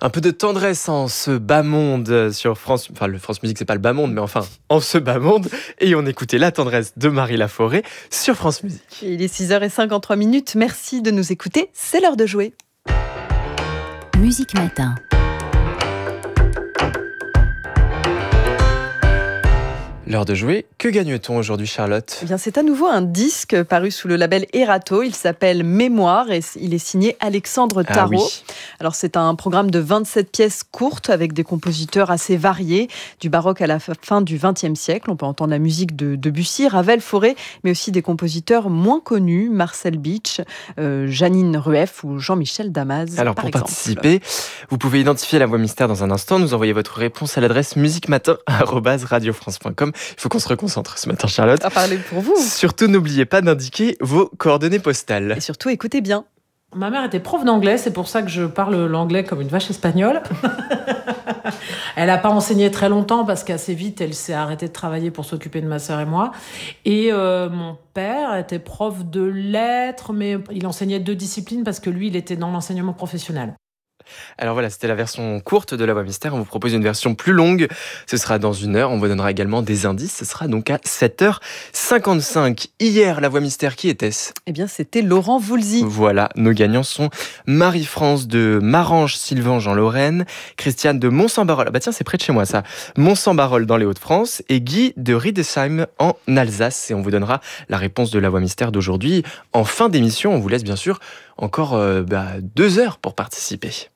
Un peu de tendresse en ce bas monde sur France... Enfin, le France Musique, c'est pas le bas monde, mais enfin, en ce bas monde. Et on écoutait La tendresse de Marie Laforêt sur France Musique. Il est 6h53. Merci de nous écouter. C'est l'heure de jouer. Musique Matin. L'heure de jouer. Que gagne-t-on aujourd'hui, Charlotte ? Eh bien, c'est à nouveau un disque paru sous le label Erato. Il s'appelle Mémoire et il est signé Alexandre Tarot. Oui. Alors, c'est un programme de 27 pièces courtes avec des compositeurs assez variés, du baroque à la fin du XXe siècle. On peut entendre la musique de Debussy, Ravel, Fauré, mais aussi des compositeurs moins connus, Marcel Beach, Janine Rueff ou Jean-Michel Damas. Alors, pour participer, vous pouvez identifier la voix mystère dans un instant. Nous envoyez votre réponse à l'adresse musiquematin@radiofrance.com. Il faut qu'on se reconcentre ce matin, Charlotte. À parler pour vous. Surtout, n'oubliez pas d'indiquer vos coordonnées postales. Et surtout, écoutez bien. Ma mère était prof d'anglais, c'est pour ça que je parle l'anglais comme une vache espagnole. Elle n'a pas enseigné très longtemps parce qu'assez vite, elle s'est arrêtée de travailler pour s'occuper de ma sœur et moi. Et mon père était prof de lettres, mais il enseignait 2 disciplines parce que lui, il était dans l'enseignement professionnel. Alors voilà, c'était la version courte de la voix mystère. On vous propose une version plus longue. Ce sera dans 1 heure. On vous donnera également des indices. Ce sera donc à 7h55. Hier, la voix mystère, qui était-ce ? Eh bien, c'était Laurent Voulzy. Voilà, nos gagnants sont Marie-France de Marange-Sylvange en Lorraine, Christiane de Mont-Saint-Barol, bah tiens, c'est près de chez moi ça, Mont-Saint-Barol dans les Hauts-de-France, et Guy de Riedesheim en Alsace. Et on vous donnera la réponse de la voix mystère d'aujourd'hui en fin d'émission. On vous laisse bien sûr encore 2 heures pour participer.